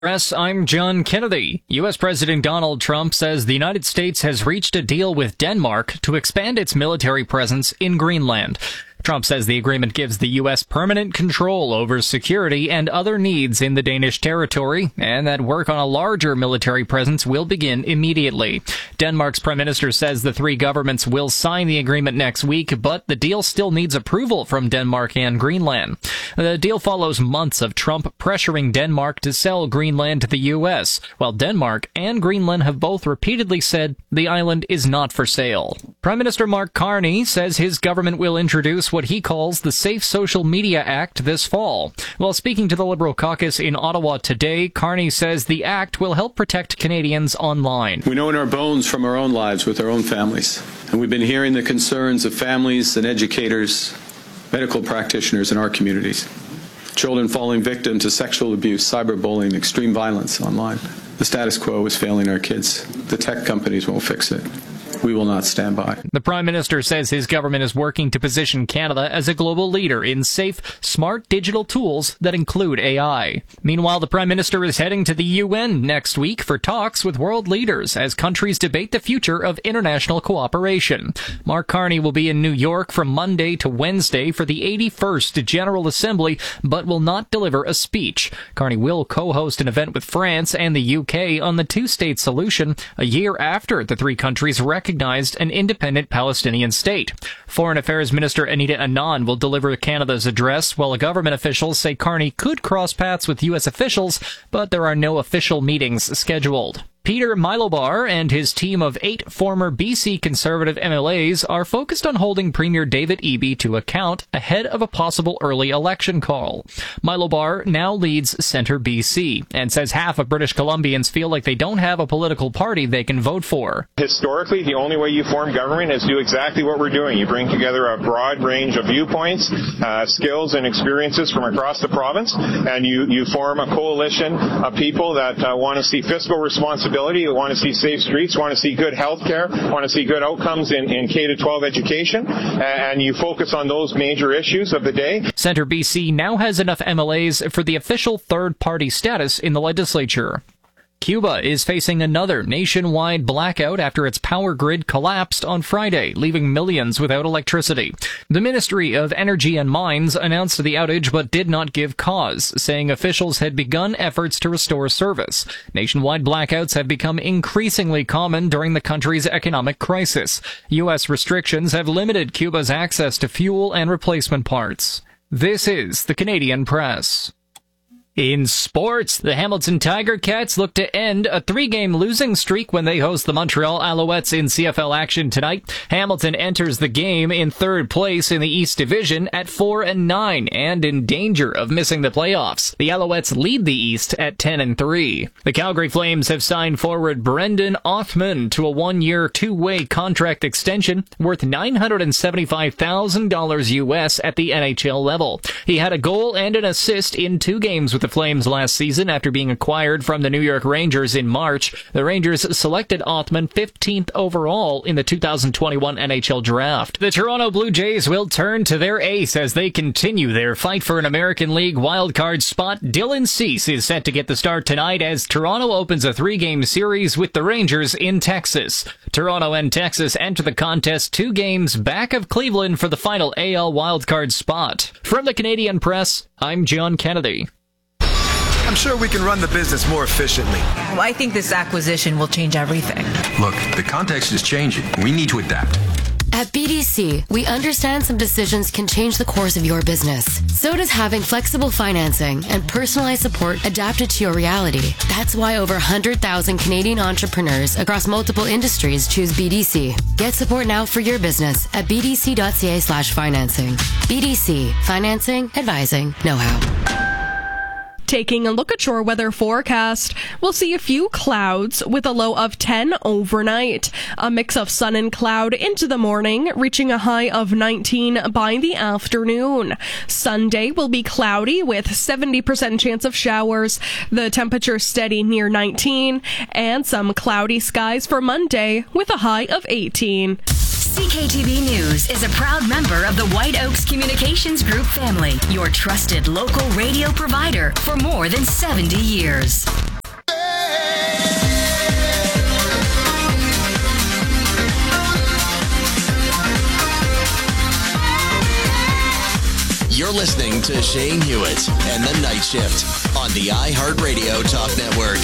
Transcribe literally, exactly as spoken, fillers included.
Press, I'm John Kennedy. U S. President Donald Trump says the United States has reached a deal with Denmark to expand its military presence in Greenland. Trump says the agreement gives the U S permanent control over security and other needs in the Danish territory, and that work on a larger military presence will begin immediately. Denmark's prime minister says the three governments will sign the agreement next week, but the deal still needs approval from Denmark and Greenland. The deal follows months of Trump pressuring Denmark to sell Greenland to the U S, while Denmark and Greenland have both repeatedly said the island is not for sale. Prime Minister Mark Carney says his government will introduce what he calls the Safe Social Media Act this fall. While speaking to the Liberal caucus in Ottawa today, Carney says the act will help protect Canadians online. We know in our bones from our own lives with our own families, and we've been hearing the concerns of families and educators, medical practitioners in our communities. Children falling victim to sexual abuse, cyberbullying, extreme violence online. The status quo is failing our kids. The tech companies won't fix it. We will not stand by. The Prime Minister says his government is working to position Canada as a global leader in safe, smart digital tools that include A I. Meanwhile, the Prime Minister is heading to the U N next week for talks with world leaders as countries debate the future of international cooperation. Mark Carney will be in New York from Monday to Wednesday for the eighty-first General Assembly, but will not deliver a speech. Carney will co-host an event with France and the U K on the two-state solution a year after the three countries recognized recognized an independent Palestinian state. Foreign Affairs Minister Anita Anand will deliver Canada's address, while government officials say Carney could cross paths with U S officials, but there are no official meetings scheduled. Peter Milobar and his team of eight former B C Conservative M L As are focused on holding Premier David Eby to account ahead of a possible early election call. Milobar now leads Centre B C and says half of British Columbians feel like they don't have a political party they can vote for. Historically, the only way you form government is do exactly what we're doing. You bring together a broad range of viewpoints, uh, skills, and experiences from across the province, and you, you form a coalition of people that uh, want to see fiscal responsibility, who want to see safe streets, want to see good health care, want to see good outcomes in, in K to twelve education, and you focus on those major issues of the day. Centre B C now has enough M L As for the official third-party status in the legislature. Cuba is facing another nationwide blackout after its power grid collapsed on Friday, leaving millions without electricity. The Ministry of Energy and Mines announced the outage but did not give cause, saying officials had begun efforts to restore service. Nationwide blackouts have become increasingly common during the country's economic crisis. U S restrictions have limited Cuba's access to fuel and replacement parts. This is the Canadian Press. In sports, the Hamilton Tiger Cats look to end a three-game losing streak when they host the Montreal Alouettes in C F L action tonight. Hamilton enters the game in third place in the East Division at four and nine and in danger of missing the playoffs. The Alouettes lead the East at ten and three. The Calgary Flames have signed forward Brendan Othman to a one-year, two-way contract extension worth nine hundred seventy-five thousand dollars U S at the N H L level. He had a goal and an assist in two games with the Flames last season after being acquired from the New York Rangers in March. The Rangers selected Othman fifteenth overall in the two thousand twenty-one N H L draft. The Toronto Blue Jays will turn to their ace as they continue their fight for an American League wildcard spot. Dylan Cease is set to get the start tonight as Toronto opens a three-game series with the Rangers in Texas. Toronto and Texas enter the contest two games back of Cleveland for the final A L wildcard spot. From the Canadian Press, I'm John Kennedy. I'm sure we can run the business more efficiently. Well, I think this acquisition will change everything. Look, the context is changing. We need to adapt. At B D C, we understand some decisions can change the course of your business. So does having flexible financing and personalized support adapted to your reality. That's why over one hundred thousand Canadian entrepreneurs across multiple industries choose B D C. Get support now for your business at bdc.ca slash financing. B D C. Financing, advising, know-how. Taking a look at your weather forecast, we'll see a few clouds with a low of ten overnight. A mix of sun and cloud into the morning, reaching a high of nineteen by the afternoon. Sunday will be cloudy with seventy percent chance of showers. The temperature steady near nineteen, and some cloudy skies for Monday with a high of eighteen. C K T V News is a proud member of the White Oaks Communications Group family, your trusted local radio provider for more than seventy years. You're listening to Shane Hewitt and the Night Shift on the iHeartRadio Talk Network.